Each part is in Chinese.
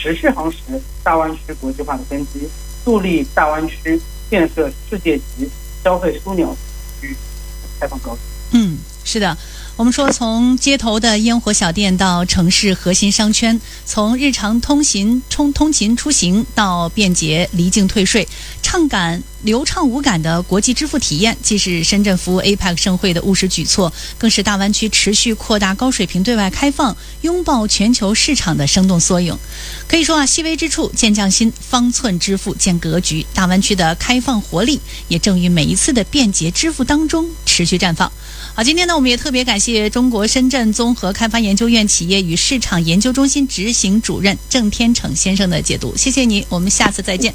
持续夯实大湾区国际化的根基，助力大湾区建设世界级消费枢纽与开放高度。 是的，我们说从街头的烟火小店到城市核心商圈，从日常通勤出行到便捷离境退税，流畅无感的国际支付体验，既是深圳服务 APEC 盛会的务实举措，更是大湾区持续扩大高水平对外开放、拥抱全球市场的生动缩影。可以说细微之处见匠心，方寸之富见格局。大湾区的开放活力也正于每一次的便捷支付当中持续绽放。好，今天呢，我们也特别感谢中国深圳综合开发研究院企业与市场研究中心执行主任郑天成先生的解读，谢谢你，我们下次再见。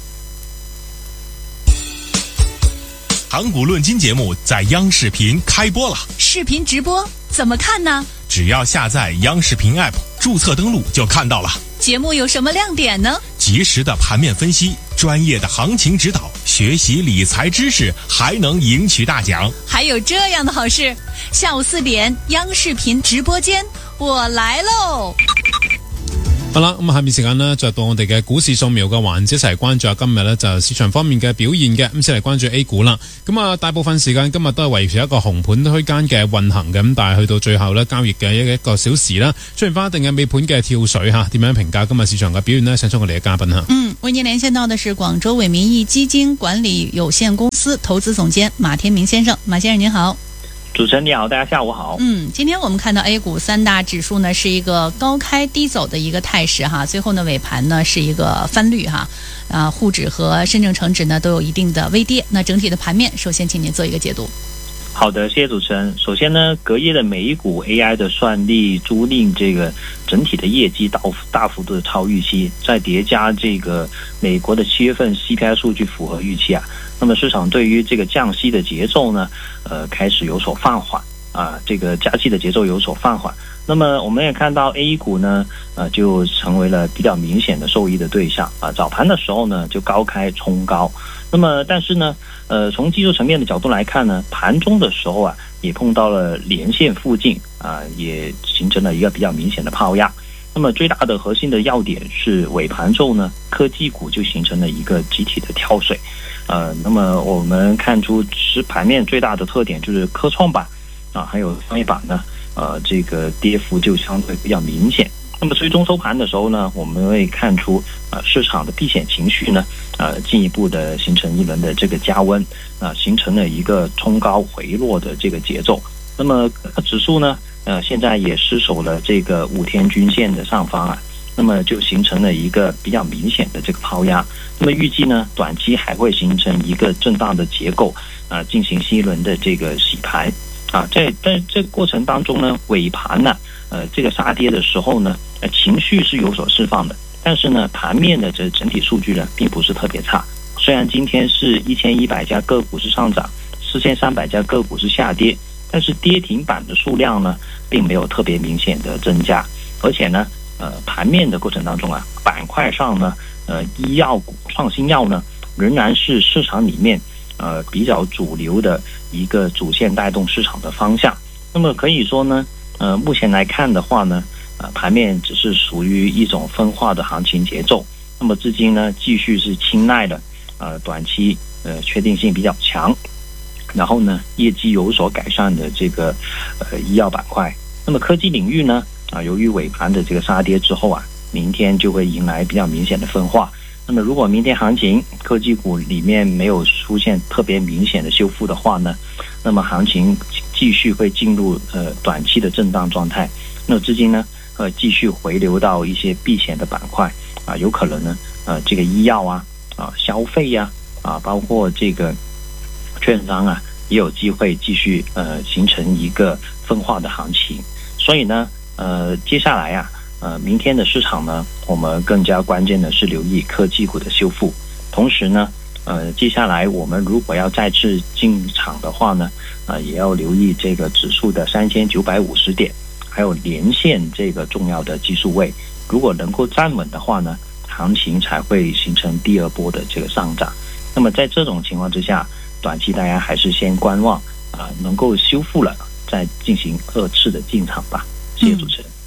盘古论金节目在央视频开播了， 视频直播怎么看呢？ 只要下载央视频 App， 注册登录就看到了。 节目有什么亮点呢？ 及时的盘面分析，专业的行情指导，学习理财知识，还能赢取大奖。 还有这样的好事，下午4點央視頻直播間，我來嘍！ 好啦，咁下面時間呢，就到我哋嘅股市掃描嘅環節，一齊關注下今日呢就市場方面嘅表現嘅。咁先嚟關注 A 股啦。咁啊，大部分時間今日都係維持一個紅盤區間嘅運行嘅。咁但係去到最後呢，交易嘅一個小時啦，出現翻一定嘅尾盤嘅跳水嚇。點樣評價今日市場嘅表現呢？請出我哋嘅嘉賓嚇。 為您連線到的是廣州偉民意基金管理有限公司投資總監馬天明先生。馬先生您好。 主持人你好，大家下午好。 今天我们看到 A 股3大指数呢是一个高开低走的一个态势哈，最后呢尾盘呢是一个翻绿哈，沪指和深证成指呢都有一定的微跌。那整体的盘面，首先请您做一个解读。 好的，谢谢主持人。首先呢，隔夜的美股 AI 的算力租赁这个整体的业绩大幅度的超预期，再叠加这个美国的7月份 CPI 数据符合预期啊，那么市场对于这个降息的节奏呢，开始有所放缓啊，这个加息的节奏有所放缓。那么我们也看到 A 股呢，就成为了比较明显的受益的对象啊。早盘的时候呢，就高开冲高。那么但是呢，从技术层面的角度来看呢，盘中的时候啊，也碰到了连线附近啊，也形成了一个比较明显的抛压。那么最大的核心的要点是尾盘之后呢，科技股就形成了一个集体的跳水。那么我们看出是盘面最大的特点就是科创板啊，还有商业板呢，这个跌幅就相对比较明显。那么最终收盘的时候呢，我们会看出市场的避险情绪呢，进一步的形成一轮的这个加温，形成了一个冲高回落的这个节奏。那么指数呢，现在也失守了这个5天均线的上方啊，那么就形成了一个比较明显的这个抛压。那么预计呢，短期还会形成一个震荡的结构进行新一轮的这个洗盘啊。在这个过程当中呢，尾盘呢，这个杀跌的时候呢，情绪是有所释放的，但是呢，盘面的这整体数据呢，并不是特别差。虽然今天是1100家个股是上涨，4300家个股是下跌，但是跌停板的数量呢，并没有特别明显的增加，而且呢，盘面的过程当中啊，板块上呢，医药股、创新药呢，仍然是市场里面比较主流的一个主线带动市场的方向。那么可以说呢，目前来看的话呢，盘面只是属于一种分化的行情节奏。那么资金呢，继续是青睐的，短期确定性比较强，然后呢，业绩有所改善的这个医药板块。那么科技领域呢，由于尾盘的这个杀跌之后啊，明天就会迎来比较明显的分化。那么如果明天行情科技股里面没有出现特别明显的修复的话呢，那么行情继续会进入短期的震荡状态。那资金呢继续回流到一些避险的板块啊，有可能呢这个医药消费包括这个券商也有机会继续形成一个分化的行情。所以呢接下来明天的市场呢，我们更加关键的是留意科技股的修复。同时呢接下来我们如果要再次进场的话呢也要留意这个指数的3950点，还有连线这个重要的技术位，如果能够站稳的话呢，行情才会形成第二波的这个上涨。那么在这种情况之下，短期大家还是先观望能够修复了再进行2次的进场吧。谢谢主持人。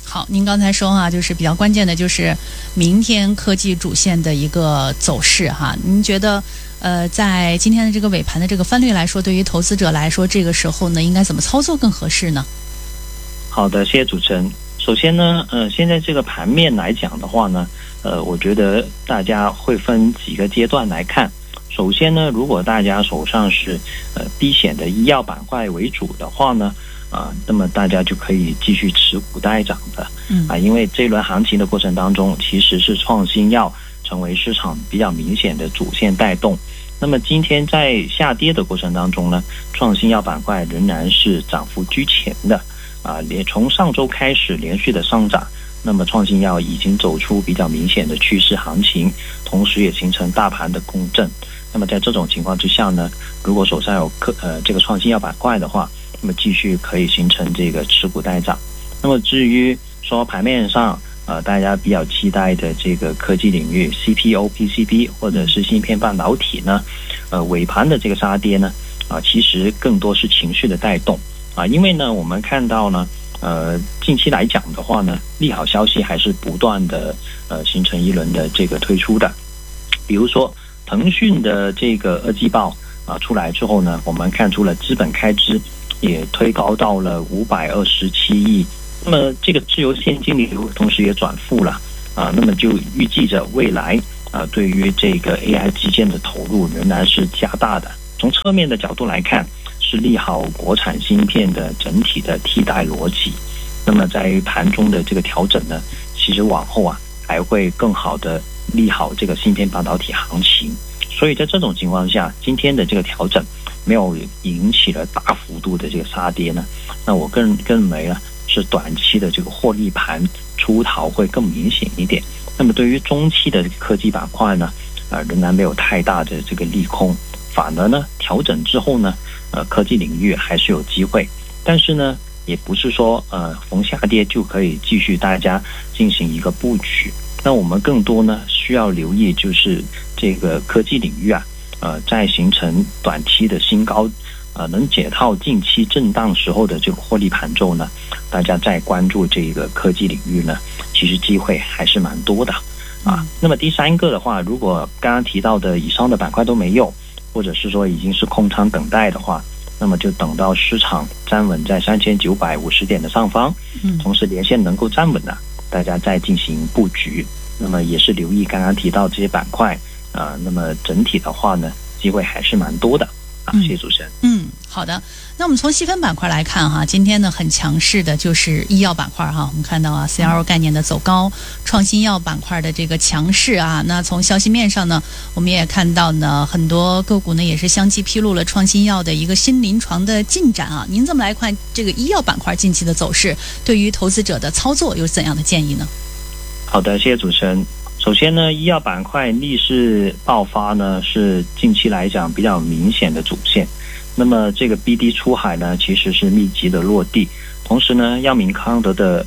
好，您刚才说啊，就是比较关键的就是明天科技主线的一个走势哈。您觉得在今天的这个尾盘的这个翻率来说，对于投资者来说，这个时候呢应该怎么操作更合适呢？ 好的，谢谢主持人。首先呢，现在这个盘面来讲的话呢，我觉得大家会分几个阶段来看。首先呢，如果大家手上是避险的医药板块为主的话呢，那么大家就可以继续持股待涨的，因为这轮行情的过程当中，其实是创新药成为市场比较明显的主线带动。那么今天在下跌的过程当中呢，创新药板块仍然是涨幅居前的，从上周开始连续的上涨。那么创新药已经走出比较明显的趋势行情，同时也形成大盘的共振。那么在这种情况之下呢，如果手上有这个创新药板块的话，那么继续可以形成这个持股待涨。那么至于说盘面上大家比较期待的这个科技领域 CPO、PCB 或者是芯片半导体呢，尾盘的这个杀跌呢，其实更多是情绪的带动因为呢我们看到呢近期来讲的话呢，利好消息还是不断的形成一轮的这个推出的。比如说腾讯的这个2季报出来之后呢，我们看出了资本开支也推高到了527亿，那么这个自由现金流同时也转负了那么就预计着未来对于这个 AI 基建的投入仍然是加大的。从侧面的角度来看，是利好国产芯片的整体的替代逻辑。那么在于盘中的这个调整呢，其实往后还会更好的利好这个芯片半导体行情。所以在这种情况下，今天的这个调整没有引起了大幅度的这个杀跌呢，那我更认为呢是短期的这个获利盘出逃会更明显一点。那么对于中期的科技板块呢，仍然没有太大的这个利空，反而呢调整之后呢，科技领域还是有机会。但是呢，也不是说逢下跌就可以继续大家进行一个布局。那我们更多呢需要留意就是这个科技领域在形成短期的新高能解套近期震荡时候的这个获利盘之后呢，大家再关注这个科技领域呢，其实机会还是蛮多的那么第三个的话，如果刚刚提到的以上的板块都没有，或者是说已经是空仓等待的话，那么就等到市场站稳在3950点的上方，同时连线能够站稳了，大家再进行布局。那么也是留意刚刚提到这些板块那么整体的话呢，机会还是蛮多的谢谢主持人。 好的。那我们从细分板块来看哈，今天呢很强势的就是医药板块哈，我们看到CRO 概念的走高，创新药板块的这个强势那从消息面上呢，我们也看到呢很多个股呢也是相继披露了创新药的一个新临床的进展您怎么来看这个医药板块近期的走势？对于投资者的操作有怎样的建议呢？ 好的，谢谢主持人。首先呢，医药板块逆势爆发呢，是近期来讲比较明显的主线。那么这个 BD 出海呢，其实是密集的落地。同时呢，药明康德的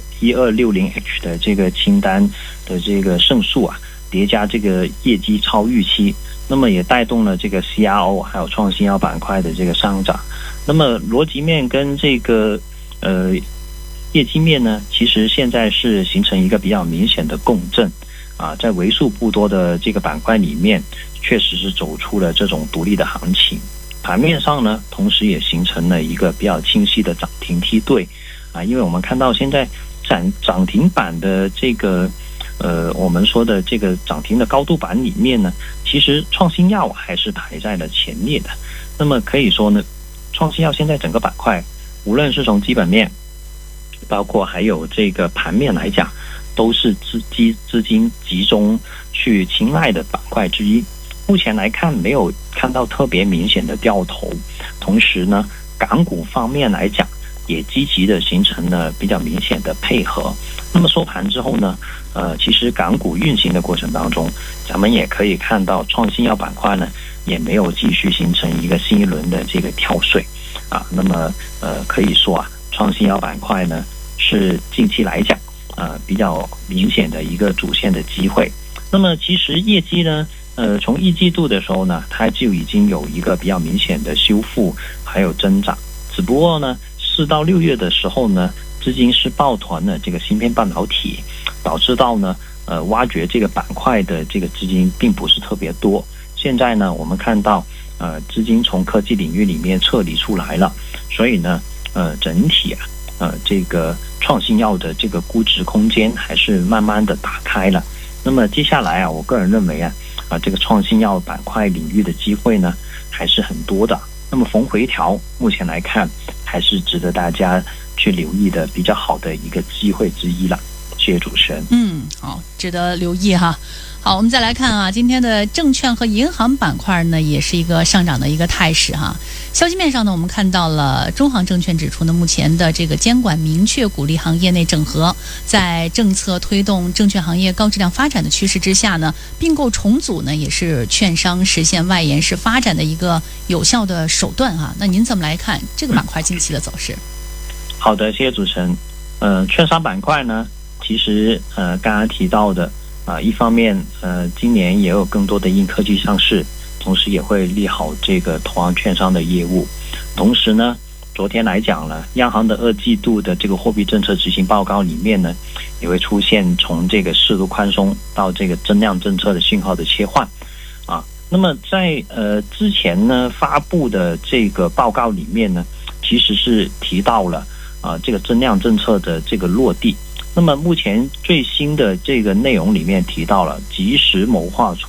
1260H 的这个清单的这个胜诉叠加这个业绩超预期，那么也带动了这个 CRO 还有创新药板块的这个上涨。那么逻辑面跟这个业绩面呢，其实现在是形成一个比较明显的共振在为数不多的这个板块里面，确实是走出了这种独立的行情。盘面上呢，同时也形成了一个比较清晰的涨停梯队因为我们看到现在涨停板的这个我们说的这个涨停的高度板里面呢，其实创新药还是排在了前列的。那么可以说呢，创新药现在整个板块，无论是从基本面，包括还有这个盘面来讲，都是资金集中去青睐的板块之一。目前来看，没有看到特别明显的掉头。同时呢，港股方面来讲，也积极的形成了比较明显的配合。那么收盘之后呢，其实港股运行的过程当中，咱们也可以看到创新药板块呢，也没有继续形成一个新一轮的这个跳水那么可以说创新药板块呢是近期来讲比较明显的一个主线的机会。那么其实业绩呢从一季度的时候呢，它就已经有一个比较明显的修复还有增长，只不过呢4到6月的时候呢， 资金是抱团的这个芯片半导体，导致到呢挖掘这个板块的这个资金并不是特别多。现在呢我们看到资金从科技领域里面撤离出来了，所以呢整体这个创新药的这个估值空间还是慢慢的打开了。那么接下来我个人认为这个创新药板块领域的机会呢还是很多的。那么逢回调目前来看还是值得大家去留意的比较好的一个机会之一了。谢谢主持人。 好，值得留意哈。好，我们再来看今天的证券和银行板块呢，也是一个上涨的一个态势哈。消息面上呢，我们看到了中航证券指出呢，目前的这个监管明确鼓励行业内整合，在政策推动证券行业高质量发展的趋势之下呢，并购重组呢也是券商实现外延式发展的一个有效的手段哈。那您怎么来看这个板块近期的走势？ 好的，谢谢主持人。券商板块呢，其实刚刚提到的一方面今年也有更多的硬科技上市，同时也会利好这个投行券商的业务。同时呢，昨天来讲了，央行的2季度的这个货币政策执行报告里面呢，也会出现从这个适度宽松到这个增量政策的信号的切换那么在之前呢发布的这个报告里面呢，其实是提到了这个增量政策的这个落地。那么目前最新的这个内容里面提到了及时谋划出